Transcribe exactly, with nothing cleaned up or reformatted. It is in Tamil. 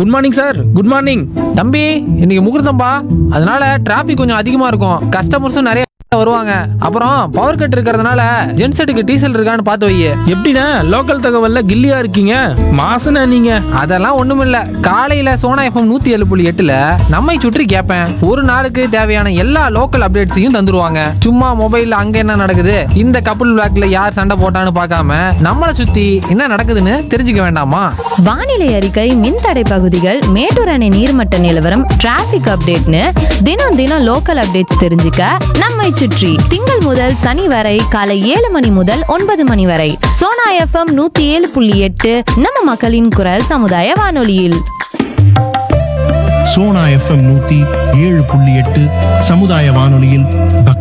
Good morning sir. Good morning. தம்பி இன்னைக்கு முகூர்த்தம்பா, அதனால டிராபிக் கொஞ்சம் அதிகமா இருக்கும். கஸ்டமர்ஸும் நிறைய வருவாங்க. அப்புறம் பவர் கட் இருக்கிறதுனால ஜென்செட்டுக்கு டீசல் இருக்கான்னு பார்த்து வை. எப்படிண்ணே லோக்கல் தகவல்ல கில்லியா இருக்கீங்க? மாசன நீங்க. அதெல்லாம் ஒண்ணுமில்ல. காலையில சோனா எஃப்எம் நூத்தி ஏழு புள்ளி எட்டுல நம்மை சுற்றி கேட்பேன். ஒரு நாளுக்கு தேவையான எல்லா லோக்கல் அப்டேட்ஸையும் தந்துருவாங்க. சும்மா மொபைல்ல அங்க என்ன நடக்குது, இந்த கப்புள் பிளாக்ல யார் சண்டை போட்டான்னு பார்க்காம நம்மளை சுத்தி என்ன நடக்குதுன்னு தெரிஞ்சுக்க வேண்டாமா? வானிலை அறிக்கை, மின்தடை பகுதிகள், மேட்டூர் அணை நீர்மட்ட நிலவரம், டிராபிக் அப்டேட்னு தினம் தினம் லோக்கல் அப்டேட்ஸ் தெரிஞ்சுக்க நம்மை சுற்றி திங்கள் முதல் சனி வரை காலை ஏழு மணி முதல் ஒன்பது மணி வரை சோனா எஃப்எம் நூத்தி ஏழு புள்ளி எட்டு நம்ம மக்களின் குரல் சமுதாய வானொலியில். சோனா எஃப்எம் நூத்தி ஏழு புள்ளி எட்டு சமுதாய வானொலியில்